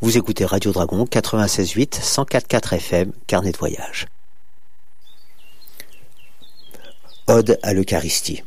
Vous écoutez Radio Dragon 96.8, 104.4 FM, carnet de voyage. Ode à l'Eucharistie.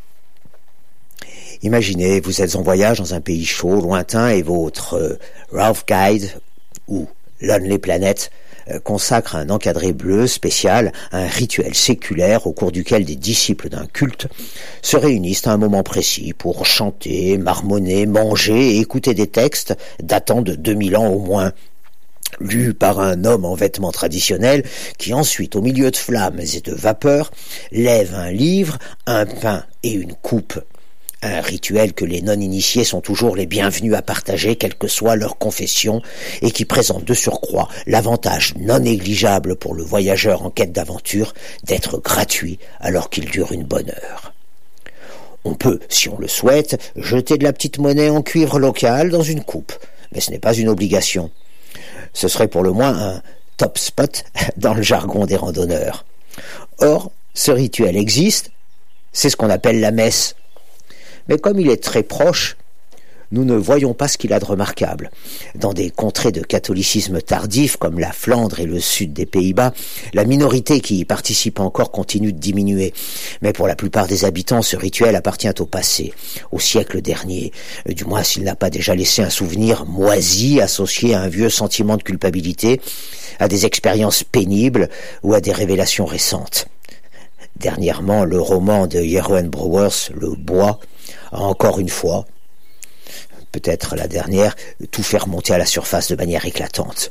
Imaginez, vous êtes en voyage dans un pays chaud, lointain, et votre Rough Guide ou Lonely Planet consacre un encadré bleu spécial à un rituel séculaire au cours duquel des disciples d'un culte se réunissent à un moment précis pour chanter, marmonner, manger et écouter des textes datant de 2000 ans au moins, lus par un homme en vêtements traditionnels qui ensuite, au milieu de flammes et de vapeurs, lève un livre, un pain et une coupe. Un rituel que les non-initiés sont toujours les bienvenus à partager, quelle que soit leur confession, et qui présente de surcroît l'avantage non négligeable pour le voyageur en quête d'aventure d'être gratuit alors qu'il dure une bonne heure. On peut, si on le souhaite, jeter de la petite monnaie en cuivre local dans une coupe, mais ce n'est pas une obligation. Ce serait pour le moins un top spot dans le jargon des randonneurs. Or, ce rituel existe, c'est ce qu'on appelle la messe. Mais comme il est très proche, nous ne voyons pas ce qu'il a de remarquable. Dans des contrées de catholicisme tardif, comme la Flandre et le sud des Pays-Bas, la minorité qui y participe encore continue de diminuer. Mais pour la plupart des habitants, ce rituel appartient au passé, au siècle dernier, du moins s'il n'a pas déjà laissé un souvenir moisi associé à un vieux sentiment de culpabilité, à des expériences pénibles ou à des révélations récentes. Dernièrement, le roman de Jeroen Brouwers, Le Bois, a encore une fois, peut-être la dernière, tout fait remonter à la surface de manière éclatante.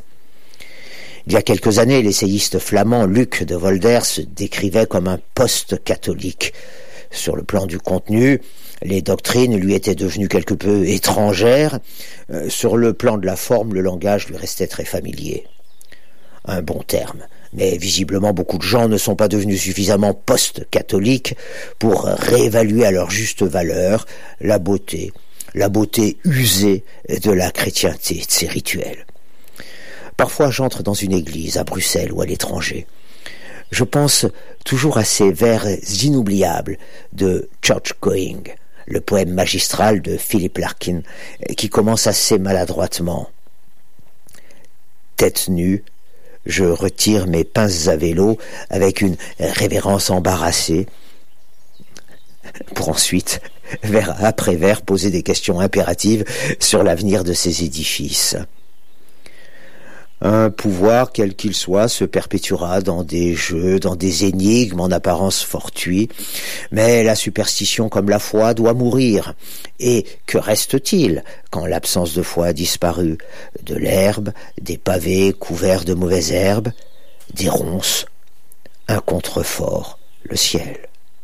Il y a quelques années, l'essayiste flamand Luc de Volder se décrivait comme un post-catholique. Sur le plan du contenu, les doctrines lui étaient devenues quelque peu étrangères. Sur le plan de la forme, le langage lui restait très familier. Un bon terme. Mais visiblement, beaucoup de gens ne sont pas devenus suffisamment post-catholiques pour réévaluer à leur juste valeur la beauté usée de la chrétienté, de ces rituels. Parfois, j'entre dans une église, à Bruxelles ou à l'étranger. Je pense toujours à ces vers inoubliables de Church Going, le poème magistral de Philip Larkin, qui commence assez maladroitement. Tête nue, je retire mes pinces à vélo avec une révérence embarrassée, pour ensuite, vers après vers, poser des questions impératives sur l'avenir de ces édifices. Un pouvoir, quel qu'il soit, se perpétuera dans des jeux, dans des énigmes en apparence fortuits, mais la superstition comme la foi doit mourir. Et que reste-t-il quand l'absence de foi a disparu? De l'herbe, des pavés couverts de mauvaises herbes, des ronces, un contrefort, le ciel.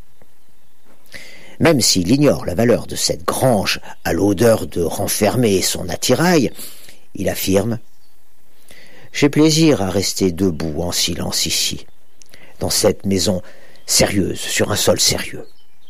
Même s'il ignore la valeur de cette grange à l'odeur de renfermé et son attirail, il affirme: j'ai plaisir à rester debout en silence ici, dans cette maison sérieuse, sur un sol sérieux.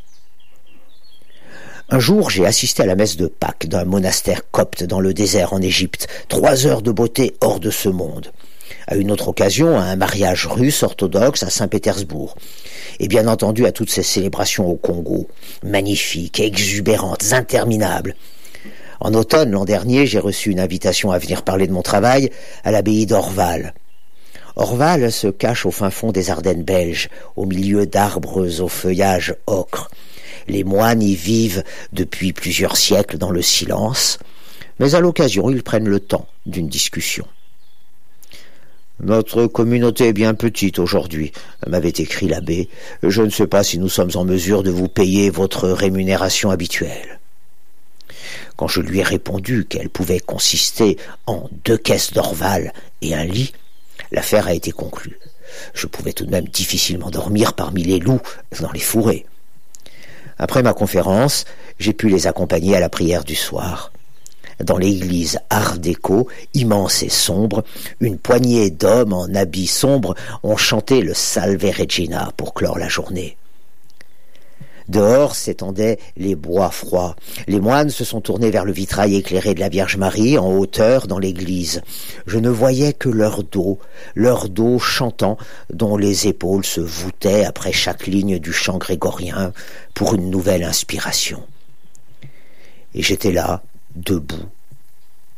Un jour, j'ai assisté à la messe de Pâques d'un monastère copte dans le désert en Égypte, 3 heures de beauté hors de ce monde. À une autre occasion, à un mariage russe orthodoxe à Saint-Pétersbourg. Et bien entendu à toutes ces célébrations au Congo, magnifiques, exubérantes, interminables. En automne, l'an dernier, j'ai reçu une invitation à venir parler de mon travail à l'abbaye d'Orval. Orval se cache au fin fond des Ardennes belges, au milieu d'arbres au feuillage ocre. Les moines y vivent depuis plusieurs siècles dans le silence, mais à l'occasion, ils prennent le temps d'une discussion. Notre communauté est bien petite aujourd'hui, m'avait écrit l'abbé. Je ne sais pas si nous sommes en mesure de vous payer votre rémunération habituelle. Quand je lui ai répondu qu'elle pouvait consister en 2 caisses d'Orval et un lit, l'affaire a été conclue. Je pouvais tout de même difficilement dormir parmi les loups dans les fourrés. Après ma conférence, j'ai pu les accompagner à la prière du soir. Dans l'église art déco, immense et sombre, une poignée d'hommes en habits sombres ont chanté le Salve Regina pour clore la journée. Dehors s'étendaient les bois froids. Les moines se sont tournés vers le vitrail éclairé de la Vierge Marie en hauteur dans l'église. Je ne voyais que leur dos chantant, dont les épaules se voûtaient après chaque ligne du chant grégorien pour une nouvelle inspiration. Et j'étais là, debout,